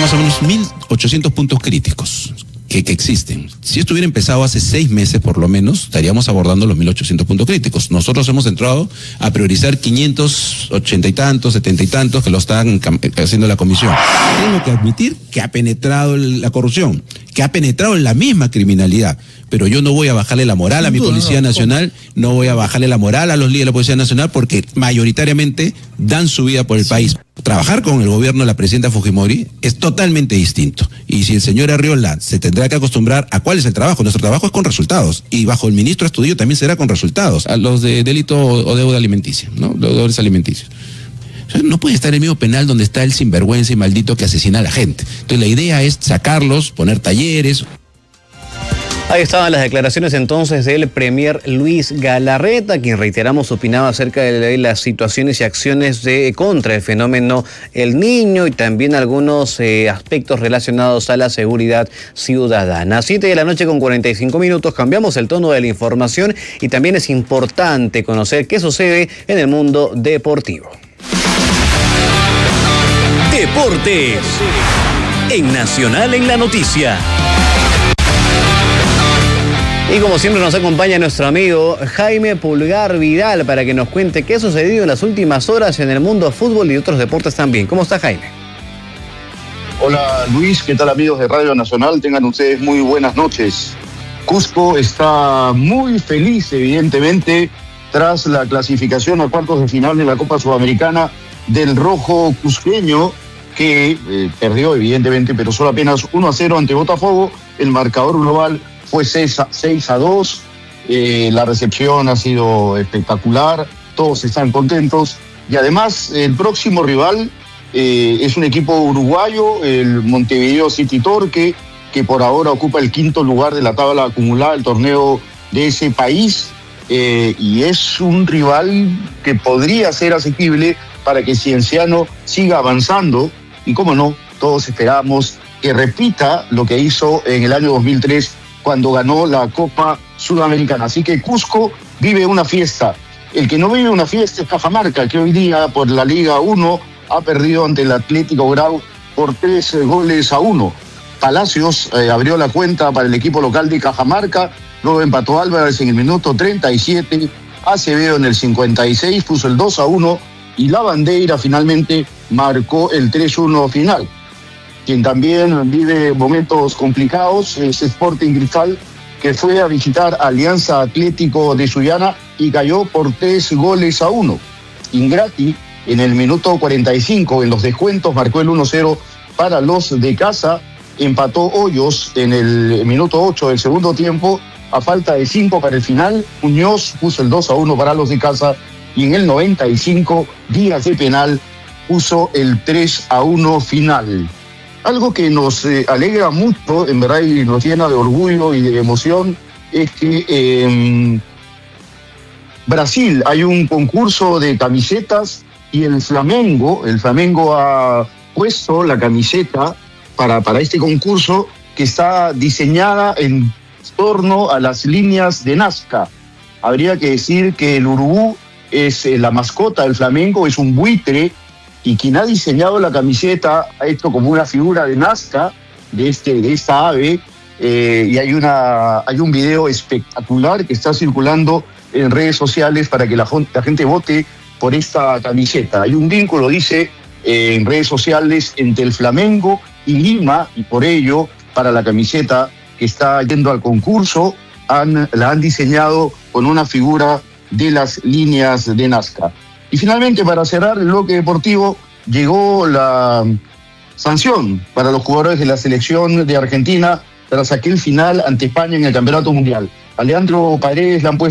más o menos 1.800 puntos críticos que existen. Si esto hubiera empezado hace 6 meses por lo menos, estaríamos abordando los 1.800 puntos críticos. Nosotros hemos entrado a priorizar 580 y tantos, 70 y tantos que lo están haciendo la comisión. Tengo que admitir que ha penetrado la corrupción, que ha penetrado la misma criminalidad, pero yo no voy a bajarle la moral a mi Policía Nacional, no voy a bajarle la moral a los líderes de la Policía Nacional, porque mayoritariamente dan su vida por el país. Trabajar con el gobierno de la presidenta Fujimori es totalmente distinto. Y si el señor Arriola se tendrá que acostumbrar a cuál es el trabajo, nuestro trabajo es con resultados. Y bajo el ministro Astudillo también será con resultados. A los de delito o deuda alimenticia, ¿no? Deudores alimenticios. No puede estar el mismo penal donde está el sinvergüenza y maldito que asesina a la gente. Entonces la idea es sacarlos, poner talleres. Ahí estaban las declaraciones entonces del premier Luis Galarreta, quien, reiteramos, opinaba acerca de las situaciones y acciones contra el fenómeno El Niño y también algunos aspectos relacionados a la seguridad ciudadana. 7:45 p.m, cambiamos el tono de la información y también es importante conocer qué sucede en el mundo deportivo. Deportes en Nacional en la Noticia. Y como siempre nos acompaña nuestro amigo Jaime Pulgar Vidal para que nos cuente qué ha sucedido en las últimas horas en el mundo del fútbol y otros deportes también. ¿Cómo está, Jaime? Hola Luis, ¿qué tal amigos de Radio Nacional? Tengan ustedes muy buenas noches. Cusco está muy feliz, evidentemente, tras la clasificación a cuartos de final de la Copa Sudamericana del rojo cusqueño, que perdió evidentemente, pero solo apenas 1-0 ante Botafogo. El marcador global fue 6-2, la recepción ha sido espectacular, todos están contentos y además el próximo rival es un equipo uruguayo, el Montevideo City Torque, que por ahora ocupa el 5º lugar de la tabla acumulada del torneo de ese país, y es un rival que podría ser asequible para que Cienciano siga avanzando y, cómo no, todos esperamos que repita lo que hizo en el año 2003 cuando ganó la Copa Sudamericana. Así que Cusco vive una fiesta. El que no vive una fiesta es Cajamarca, que hoy día por la Liga 1 ha perdido ante el Atlético Grau por 3-1. Palacios abrió la cuenta para el equipo local de Cajamarca, luego empató Álvarez en el minuto 37, Acevedo en el 56 puso el 2-1 y La Bandeira finalmente marcó el 3-1 final. Quien también vive momentos complicados es Sporting Cristal, que fue a visitar Alianza Atlético de Sullana y cayó por 3-1. Ingrati en el minuto 45, en los descuentos, marcó el 1-0 para los de casa. Empató Hoyos en el minuto 8 del segundo tiempo, a falta de 5 para el final. Muñoz puso el 2-1 para los de casa y en el 95, Díaz de penal, puso el 3-1 final. Algo que nos alegra mucho, en verdad, y nos llena de orgullo y de emoción, es que en Brasil hay un concurso de camisetas y el Flamengo ha puesto la camiseta para este concurso, que está diseñada en torno a las líneas de Nazca. Habría que decir que el urubú es la mascota del Flamengo, es un buitre, y quien ha diseñado la camiseta ha hecho como una figura de Nazca, de esta ave, y hay un video espectacular que está circulando en redes sociales para que la gente vote por esta camiseta. Hay un vínculo, dice, en redes sociales entre el Flamengo y Lima, y por ello, para la camiseta que está yendo al concurso, la han diseñado con una figura de las líneas de Nazca. Y finalmente, para cerrar el bloque deportivo, llegó la sanción para los jugadores de la selección de Argentina tras aquel final ante España en el Campeonato Mundial. A Leandro Paredes le han puesto